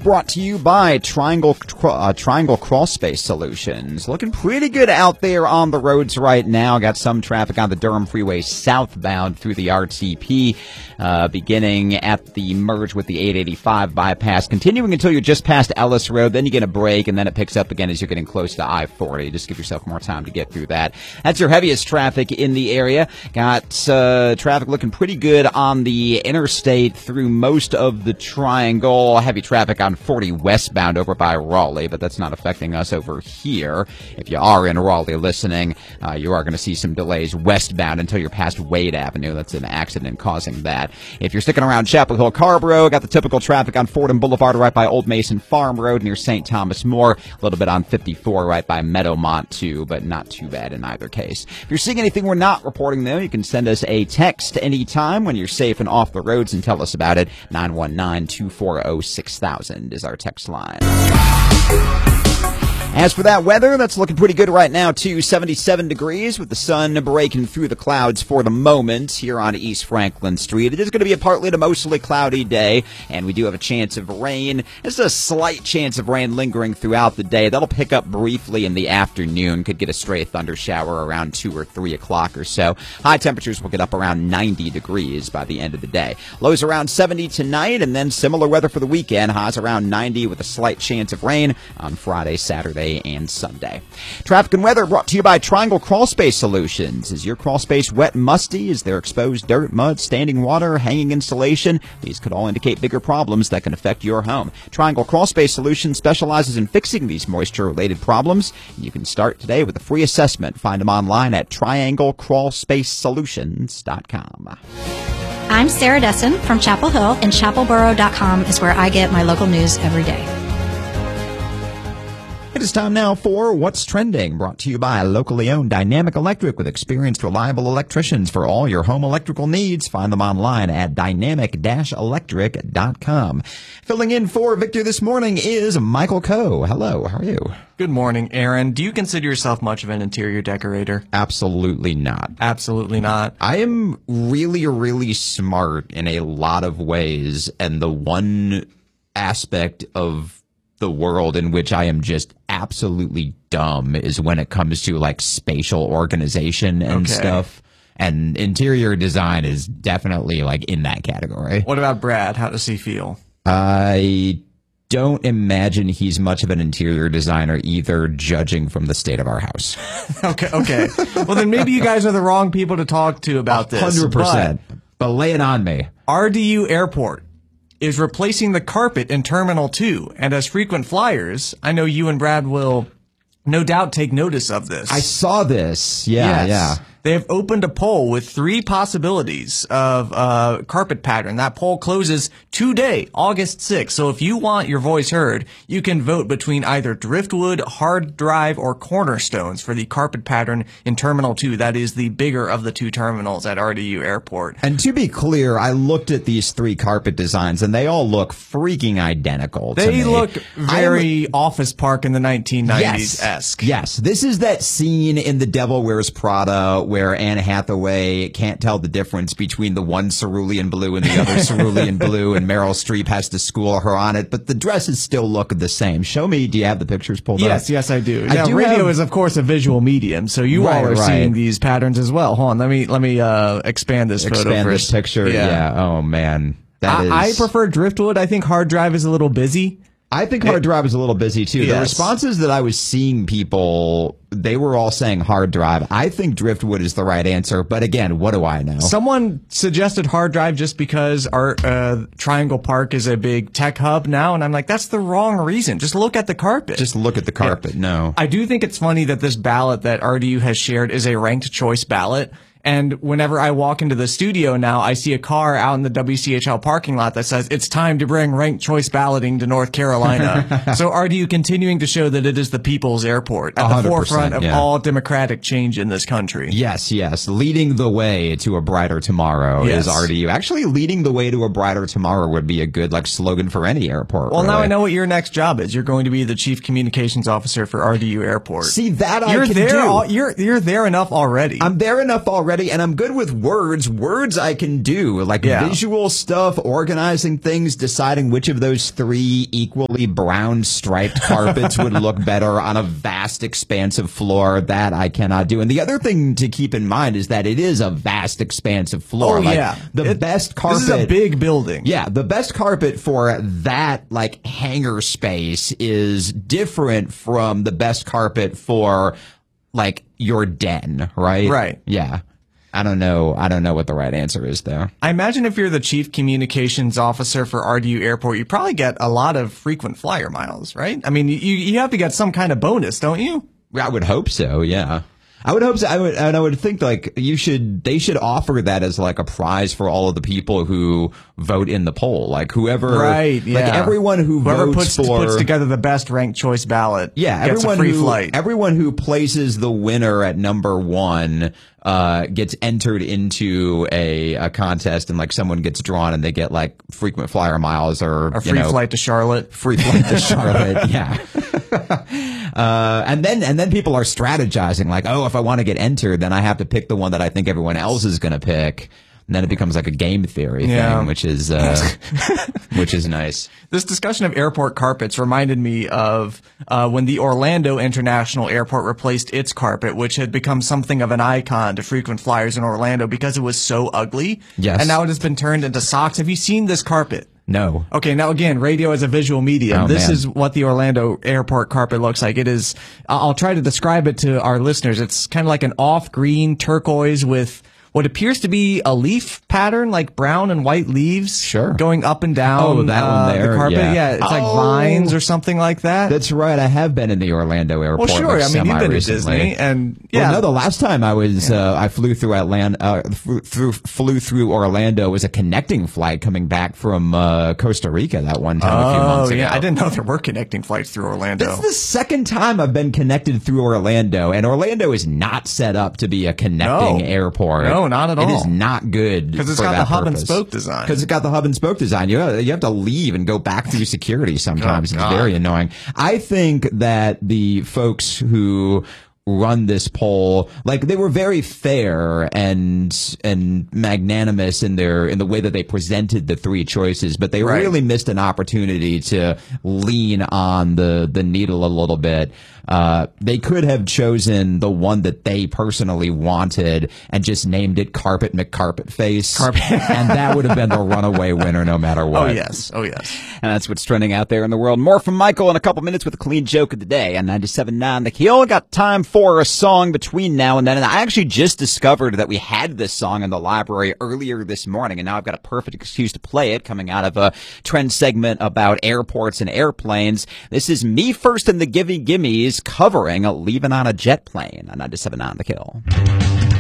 brought to you by Triangle Crawl Space Solutions. Looking pretty good out there on the roads right now. Got some traffic on the Durham Freeway southbound through the RTP, beginning at the merge with the 885 bypass, continuing until you're just past Ellis Road. Then you get a break, and then it picks up again as you're getting close to I-40. Just give yourself more time to get through that. That's your heaviest traffic in the area. Got traffic looking pretty good on the interstate through most of the Triangle. Heavy traffic on 40 westbound over by Raleigh, but that's not affecting us over here. If you are in Raleigh listening, you are going to see some delays westbound until you're past Wade Avenue. That's an accident causing that. If you're sticking around Chapel Hill Carborough, got the typical traffic on Fordham Boulevard right by Old Mason Farm Road near St. Thomas More. A little bit on 54 right by Meadowmont too, but not too bad in either case. If you're seeing anything we're not reporting though, you can send us a text anytime when you're safe and off the roads and tell us about it. 919-240-6000 is our text line. As for that weather, that's looking pretty good right now, too. 77 degrees with the sun breaking through the clouds for the moment here on East Franklin Street. It is going to be a partly to mostly cloudy day, and we do have a chance of rain. There's a slight chance of rain lingering throughout the day. That'll pick up briefly in the afternoon. Could get a stray thunder shower around 2 or 3 o'clock or so. High temperatures will get up around 90 degrees by the end of the day. Lows around 70 tonight, and then similar weather for the weekend. Highs around 90 with a slight chance of rain on Friday, Saturday, and Sunday. Traffic and weather brought to you by Triangle Crawl Space Solutions. Is your crawl space wet and musty? Is there exposed dirt, mud, standing water, hanging insulation? These could all indicate bigger problems that can affect your home. Triangle Crawl Space Solutions specializes in fixing these moisture-related problems. You can start today with a free assessment. Find them online at trianglecrawlspacesolutions.com. I'm Sarah Dessen from Chapel Hill, and chapelboro.com is where I get my local news every day. It is time now for What's Trending, brought to you by locally owned Dynamic Electric with experienced, reliable electricians for all your home electrical needs. Find them online at dynamic-electric.com. Filling in for Victor this morning is Michael Coe. Hello, how are you? Good morning, Aaron. Do you consider yourself much of an interior decorator? Absolutely not. Absolutely not. I am really, really smart in a lot of ways, and the one aspect of the world in which I am just absolutely dumb is when it comes to like spatial organization and stuff. And interior design is definitely like in that category. What about Brad? How does he feel? I don't imagine he's much of an interior designer either, judging from the state of our house. Okay. Well, then maybe you guys are the wrong people to talk to about this. 100%. But lay it on me. RDU Airport is replacing the carpet in Terminal 2. And as frequent flyers, I know you and Brad will no doubt take notice of this. I saw this. Yeah. They have opened a poll with 3 possibilities of carpet pattern. That poll closes today, August 6th. So if you want your voice heard, you can vote between either driftwood, hard drive, or cornerstones for the carpet pattern in Terminal 2. That is the bigger of the 2 terminals at RDU Airport. And to be clear, I looked at these 3 carpet designs, and they all look freaking identical to me. They look very Office Park in the 1990s-esque. Yes. This is that scene in The Devil Wears Prada where Anne Hathaway can't tell the difference between the one cerulean blue and the other cerulean blue, and Meryl Streep has to school her on it, but the dresses still look the same. Show me, do you have the pictures pulled up? Yes, I do. Now, radio is, of course, a visual medium, so you all are seeing these patterns as well. Hold on, let me expand this photo first. Expand this picture, yeah. Oh, man. I prefer driftwood. I think hard drive is a little busy. I think hard drive is a little busy, too. Yes. The responses that I was seeing people, they were all saying hard drive. I think driftwood is the right answer, but again, what do I know? Someone suggested hard drive just because our Triangle Park is a big tech hub now, and I'm like, that's the wrong reason. Just look at the carpet. Just look at the carpet, no. I do think it's funny that this ballot that RDU has shared is a ranked choice ballot. And whenever I walk into the studio now, I see a car out in the WCHL parking lot that says, it's time to bring ranked choice balloting to North Carolina. So RDU continuing to show that it is the people's airport at the forefront of all democratic change in this country. Yes. Leading the way to a brighter tomorrow is RDU. Actually, leading the way to a brighter tomorrow would be a good slogan for any airport. Well, now I know what your next job is. You're going to be the chief communications officer for RDU Airport. See, that I can do. You're there enough already. I'm there enough already. already, and I'm good with words. Words I can do, like visual stuff, organizing things, deciding which of those 3 equally brown striped carpets would look better on a vast, expansive floor. That I cannot do. And the other thing to keep in mind is that it is a vast, expansive floor. The best carpet. This is a big building. Yeah, the best carpet for that, like, hangar space is different from the best carpet for, like, your den, right? Right. Yeah. I don't know what the right answer is there. I imagine if you're the chief communications officer for RDU Airport, you probably get a lot of frequent flyer miles, right? I mean, you have to get some kind of bonus, don't you? I would hope so, yeah. I would hope so. I would think like they should offer that as like a prize for all of the people who vote in the poll. Like whoever, right? Yeah. Like everyone whoever puts together the best ranked choice ballot. Yeah, gets a free flight. Everyone who places the winner at number 1 gets entered into a contest, and like someone gets drawn and they get like frequent flyer miles or a free flight to Charlotte. Free flight to Charlotte. Yeah. And then people are strategizing like, oh, if I want to get entered, then I have to pick the one that I think everyone else is going to pick. And then it becomes like a game theory thing, which is nice. This discussion of airport carpets reminded me of when the Orlando International Airport replaced its carpet, which had become something of an icon to frequent flyers in Orlando because it was so ugly. Yes. And now it has been turned into socks. Have you seen this carpet? No. Okay, now again, radio is a visual medium. Oh, this man. is what the Orlando airport carpet looks like. It is, I'll try to describe it to our listeners. It's kind of like an off-green turquoise with what appears to be a leaf pattern, like brown and white leaves. Sure. Going up and down one there. the carpet. Yeah, it's like vines or something like that. That's right. I have been in the Orlando airport. Well, sure. Like, I mean, you've been to recently. Disney, and yeah. Well, no, the last time I was, I flew through flew through Orlando was a connecting flight coming back from Costa Rica that one time a few months ago. Yeah, I didn't know there were connecting flights through Orlando. This is the second time I've been connected through Orlando, and Orlando is not set up to be a connecting airport. No, not at all. It is not good because it's got the hub and spoke design. Because it's got the hub and spoke design. You have to leave and go back through security sometimes. It's very annoying. I think that the folks who run this poll, like, they were very fair and magnanimous in the way that they presented the 3 choices, but they really missed an opportunity to lean on the needle a little bit. They could have chosen the one that they personally wanted and just named it Carpet McCarpetface. And that would have been the runaway winner no matter what. Oh, yes. Oh, yes. And that's what's trending out there in the world. More from Michael in a couple minutes with a clean joke of the day on 97.9 The Kill. Got time for a song between now and then. And I actually just discovered that we had this song in the library earlier this morning, and now I've got a perfect excuse to play it coming out of a trend segment about airports and airplanes. This is Me First and the Gimme Gimmes covering Leaving on a Jet Plane on 97.9 The Kill.